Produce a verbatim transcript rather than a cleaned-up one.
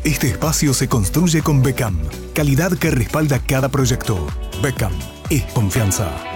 Este espacio se construye con Becam, calidad que respalda cada proyecto. Becam es confianza.